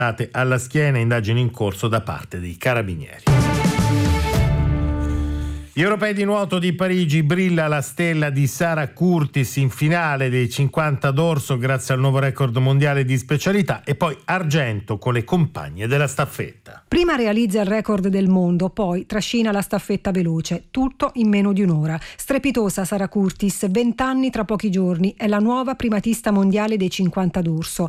alla schiena, indagini in corso da parte dei carabinieri. Gli europei di nuoto di Parigi, brilla la stella di Sara Curtis in finale dei 50 d'orso grazie al nuovo record mondiale di specialità, e poi argento con le compagne della staffetta. Prima realizza il record del mondo, poi trascina la staffetta veloce, tutto in meno di un'ora. Strepitosa Sara Curtis, 20 anni tra pochi giorni, è la nuova primatista mondiale dei 50 d'orso.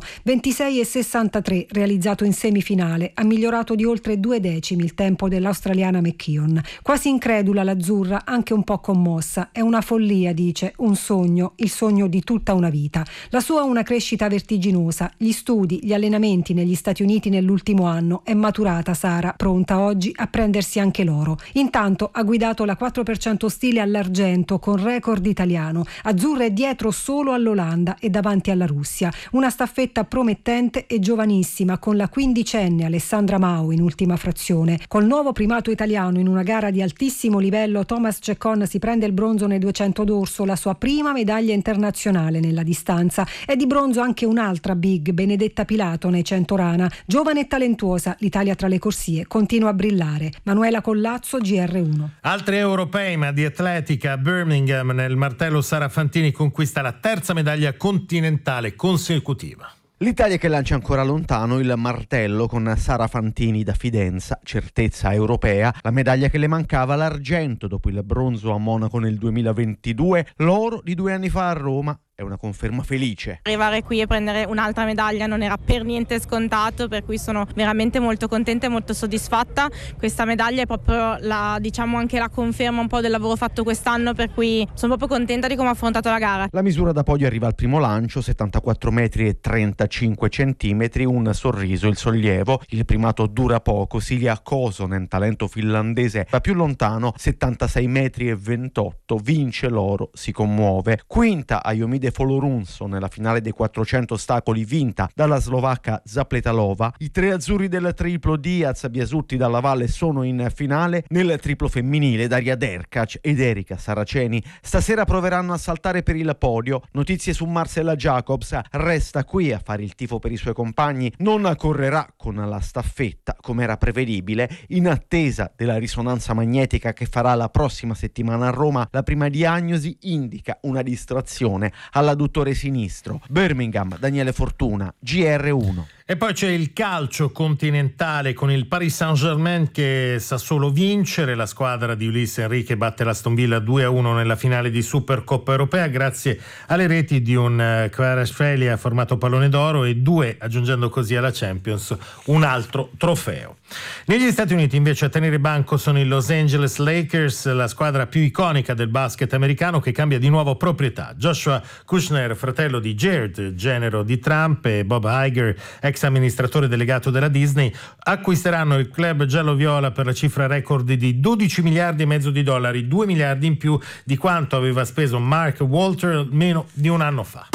26,63 realizzato in semifinale, ha migliorato di oltre 2 decimi il tempo dell'australiana McKeon. Quasi incredula l'azzurra, anche un po' commossa. È una follia, dice, un sogno, il sogno di tutta una vita. La sua una crescita vertiginosa, gli studi, gli allenamenti negli Stati Uniti nell'ultimo anno. È maturata Sara, pronta oggi a prendersi anche l'oro. Intanto ha guidato la 4% stile all'argento con record italiano. Azzurra è dietro solo all'Olanda e davanti alla Russia. Una staffetta promettente e giovanissima, con la quindicenne Alessandra Mao in ultima frazione. Col nuovo primato italiano in una gara di altissimo livello, Thomas Ceccon si prende il bronzo nei 200 d'orso, la sua prima medaglia internazionale nella distanza. È di bronzo anche un'altra big, Benedetta Pilato nei 100 rana. Giovane e talentuosa, l'Italia tra le corsie continua a brillare. Manuela Collazzo, GR1. Altri europei, ma di atletica, a Birmingham nel martello Sara Fantini conquista la terza medaglia continentale consecutiva. L'Italia che lancia ancora lontano il martello con Sara Fantini da Fidenza, certezza europea, la medaglia che le mancava, l'argento dopo il bronzo a Monaco nel 2022, l'oro di 2 anni fa a Roma. È una conferma felice. Arrivare qui e prendere un'altra medaglia non era per niente scontato, per cui sono veramente molto contenta e molto soddisfatta. Questa medaglia è proprio anche la conferma un po' del lavoro fatto quest'anno, per cui sono proprio contenta di come ho affrontato la gara. La misura da podio arriva al primo lancio, 74 metri e 35 centimetri, un sorriso, il sollievo. Il primato dura poco, Silja Kosonen, talento finlandese, va più lontano, 76 metri e 28, vince l'oro, si commuove. Quinta Ayomide Folorunso nella finale dei 400 ostacoli, vinta dalla slovacca Zapletalova. I 3 azzurri del triplo Diaz, Biasutti dalla Valle sono in finale. Nel triplo femminile Daria Derkac ed Erika Saraceni stasera proveranno a saltare per il podio. Notizie su Marcella Jacobs, resta qui a fare il tifo per i suoi compagni, non correrà con la staffetta come era prevedibile in attesa della risonanza magnetica che farà la prossima settimana a Roma. La prima diagnosi indica una distrazione all'adduttore sinistro. Birmingham, Daniele Fortuna, GR1. E poi c'è il calcio continentale con il Paris Saint-Germain che sa solo vincere. La squadra di Luis Enrique batte l'Aston Villa 2-1 nella finale di Supercoppa Europea grazie alle reti di un Kvaratskhelia formato pallone d'oro e 2, aggiungendo così alla Champions un altro trofeo. Negli Stati Uniti invece a tenere banco sono i Los Angeles Lakers, la squadra più iconica del basket americano che cambia di nuovo proprietà. Joshua Kushner, fratello di Jared, genero di Trump, e Bob Iger, ex amministratore delegato della Disney, acquisteranno il club giallo-viola per la cifra record di 12 miliardi e mezzo di dollari, 2 miliardi in più di quanto aveva speso Mark Walter meno di un anno fa.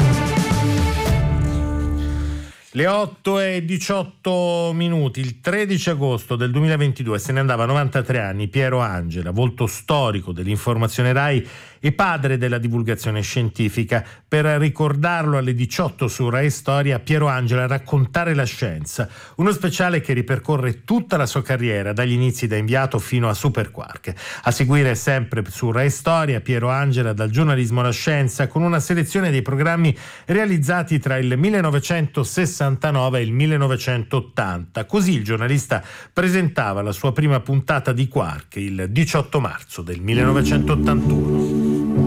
Le 8:18, il 13 agosto del 2022 se ne andava a 93 anni Piero Angela, volto storico dell'informazione Rai e padre della divulgazione scientifica. Per ricordarlo alle 18 su Rai Storia, Piero Angela, Raccontare la scienza, uno speciale che ripercorre tutta la sua carriera, dagli inizi da inviato fino a Superquark. A seguire sempre su Rai Storia, Piero Angela, dal giornalismo alla scienza, con una selezione dei programmi realizzati tra il 1969 e il 1980. Così il giornalista presentava la sua prima puntata di Quark il 18 marzo del 1981.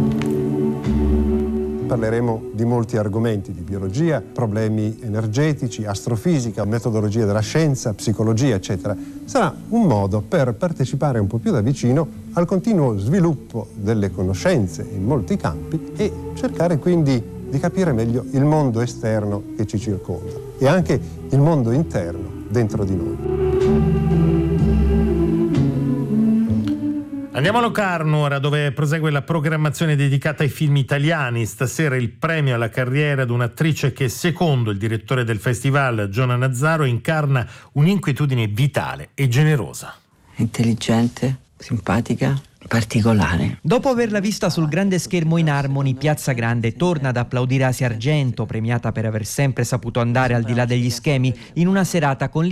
Parleremo di molti argomenti, di biologia, problemi energetici, astrofisica, metodologia della scienza, psicologia, eccetera. Sarà un modo per partecipare un po' più da vicino al continuo sviluppo delle conoscenze in molti campi e cercare quindi di capire meglio il mondo esterno che ci circonda e anche il mondo interno dentro di noi. Andiamo a Locarno ora, dove prosegue la programmazione dedicata ai film italiani. Stasera il premio alla carriera di un'attrice che, secondo il direttore del festival, Giona Nazzaro, incarna un'inquietudine vitale e generosa. Intelligente, simpatica, particolare. Dopo averla vista sul grande schermo in Harmony, Piazza Grande torna ad applaudire Asia Argento, premiata per aver sempre saputo andare al di là degli schemi, in una serata con